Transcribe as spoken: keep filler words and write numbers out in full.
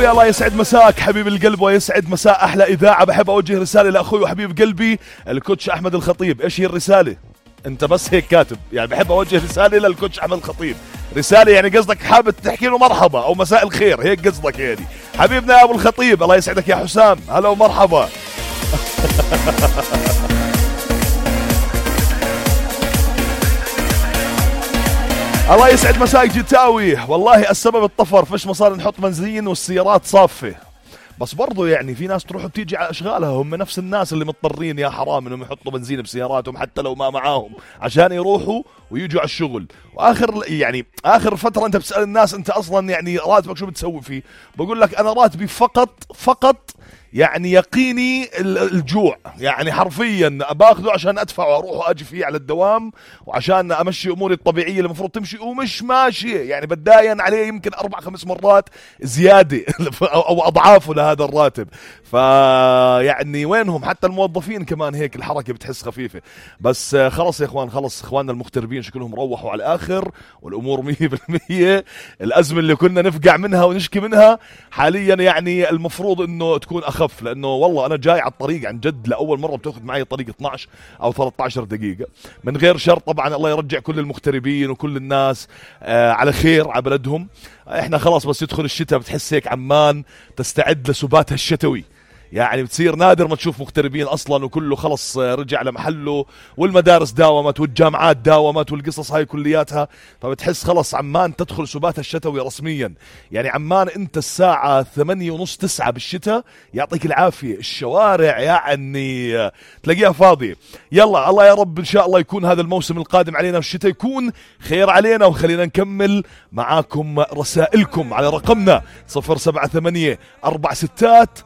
جداوي الله يسعد مساك حبيب القلب ويسعد مساء أحلى إذاعة. بحب أوجه رسالة لأخوي وحبيب قلبي الكوتش أحمد الخطيب. إيش هي الرسالة؟ أنت بس هيك كاتب يعني بحب أوجه رسالة للكوتش أحمد الخطيب. رسالة يعني قصدك حابب تحكي له مرحبا أو مساء الخير، هيك قصدك يعني. حبيبنا يا أبو الخطيب الله يسعدك يا حسام، هلا ومرحبا. الله يسعد مساك جتاوي. والله السبب الطفر، فش مصاري نحط بنزين والسيارات صافة. بس برضو يعني في ناس تروح بتيجي على اشغالها، هم نفس الناس اللي مضطرين يا حرام انهم يحطوا بنزين بسياراتهم حتى لو ما معاهم عشان يروحوا ويجوا على الشغل. واخر يعني اخر فترة انت بتسأل الناس انت اصلا يعني راتبك شو بتسوي فيه؟ بقول لك انا راتبي فقط فقط يعني يقيني الجوع، يعني حرفيا باخذه عشان ادفع واروح واجي فيه على الدوام وعشان امشي اموري الطبيعيه اللي المفروض تمشي ومش ماشيه، يعني بتداين عليه يمكن اربع خمس مرات زياده او اضعافه لهذا الراتب. فيعني وينهم حتى الموظفين كمان هيك الحركه بتحس خفيفه. بس خلص يا اخوان، خلص اخواننا المغتربين شكلهم روحوا على الاخر والامور مية بالمية. الازمه اللي كنا نفقع منها ونشكي منها حاليا يعني المفروض انه تكون أخف، لأنه والله أنا جاي على الطريق عن جد لأول مرة بتاخذ معي طريق اثنعش أو ثلاثة عشر دقيقة من غير شر. طبعا الله يرجع كل المغتربين وكل الناس آه على خير على بلدهم. احنا خلاص بس يدخل الشتاء بتحس هيك عمان تستعد لسباتها الشتوي، يعني بتصير نادر ما تشوف مغتربين اصلا وكله خلص رجع لمحله والمدارس داومت والجامعات داومت والقصص هاي كلياتها، فبتحس خلص عمان تدخل سباتها الشتوي رسميا. يعني عمان انت الساعة ثمانية ونص تسعة بالشتاء يعطيك العافية الشوارع يعني تلاقيها فاضية. يلا الله يا رب ان شاء الله يكون هذا الموسم القادم علينا الشتاء يكون خير علينا، وخلينا نكمل معاكم رسائلكم على رقمنا صفر سبعة ثمانية أربع ستات